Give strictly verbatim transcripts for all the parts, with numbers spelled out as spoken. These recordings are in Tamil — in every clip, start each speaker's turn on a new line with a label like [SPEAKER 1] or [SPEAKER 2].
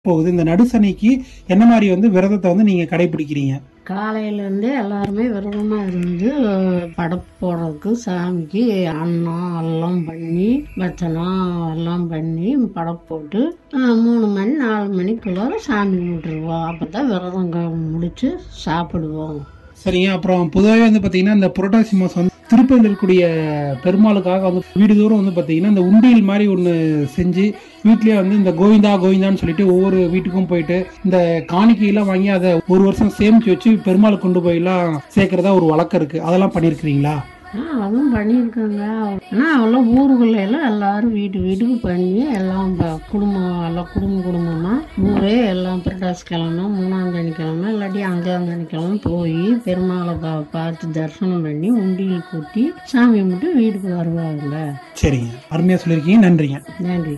[SPEAKER 1] போகுது. இந்த நடுசனைக்கு என்ன மாரி வந்து விரதத்த வந்து நீங்க கடைபிடிக்கிறீங்க?
[SPEAKER 2] காலையிலேருந்தே எல்லாருமே விரதமா இருந்து படைப்பு போடுறதுக்கு சாமிக்கு அன்னம் எல்லாம் பண்ணி வச்சனம் எல்லாம் பண்ணி படைப்பு போட்டு மூணு மணி நாலு மணிக்குள்ளார சாமி கும்பிட்டுருவோம். அப்போ தான் விரதம் முடித்து சாப்பிடுவோம்.
[SPEAKER 1] சரிங்க. அப்புறம் பொதுவாவே வந்து பார்த்தீங்கன்னா, இந்த புரட்டாசி மாசம் வந்து திருப்பதில இருக்கக்கூடிய பெருமாளுக்காக வந்து வீடுதோறும் வந்து பார்த்தீங்கன்னா, இந்த உண்டியல் மாரி ஒண்ணு செஞ்சு, வீட்லயே வந்து இந்த கோவிந்தா கோவிந்தான்னு சொல்லிட்டு ஒவ்வொரு வீட்டுக்கும் போயிட்டு, இந்த காணிக்கையெல்லாம் வாங்கி அத ஒரு வருஷம் சேமிச்சு வச்சு பெருமாளுக்கு கொண்டு போய்லாம் சேர்க்கிறதா ஒரு வழக்கம் இருக்கு. அதெல்லாம் பண்ணியிருக்கிறீங்களா?
[SPEAKER 2] ஆ அதுவும் பண்ணியிருக்காங்க. ஆனால் அவெல்லாம் ஊருக்குள்ளையெல்லாம் எல்லாரும் வீட்டு வீட்டுக்கு பண்ணி எல்லாம் குடும்பம் எல்லாம் குடும்ப குடும்பமாக ஊரே எல்லாம் புரட்டாசி கிழமை மூணாம் சனிக்கிழமை இல்லாட்டி அஞ்சாம் சனிக்கிழமை போய் பெருமாளை பா பார்த்து தரிசனம் பண்ணி உண்டியல் கூட்டி சாமி கும்பிட்டு வீட்டுக்கு வருவாங்க.
[SPEAKER 1] சரிங்க. அருமையா சொல்லியிருக்கீங்க. நன்றிங்க.
[SPEAKER 2] நன்றி.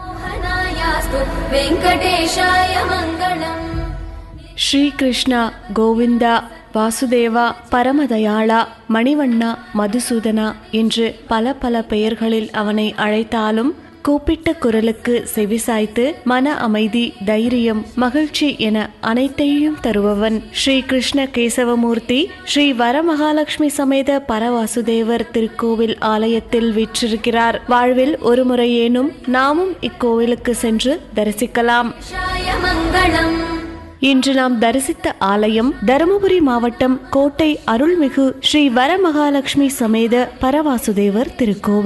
[SPEAKER 3] வெங்கடேஷாய மங்களம்.
[SPEAKER 4] ஸ்ரீ கிருஷ்ணா, கோவிந்தா, வாசுதேவா, பரமதயாளா, மணிவண்ணா, மதுசூதனா என்று பல பல பெயர்களில் அவனை அழைத்தாலும் கூப்பிட்ட குரலுக்கு செவிசாய்த்து மன அமைதி, தைரியம், மகிழ்ச்சி என அனைத்தையும் தருபவன் ஸ்ரீ கிருஷ்ண கேசவமூர்த்தி ஸ்ரீ வரமகாலட்சுமி சமேத பரவாசுதேவர் திருக்கோவில் ஆலயத்தில் வீற்றிருக்கிறார். வாழ்வில் ஒரு முறையேனும் நாமும் இக்கோவிலுக்கு சென்று தரிசிக்கலாம். இன்று நாம் தரிசித்த ஆலயம் தருமபுரி மாவட்டம் கோட்டை அருள்மிகு ஸ்ரீ வரமகாலட்சுமி சமேத பரவாசுதேவர் திருக்கோவில்.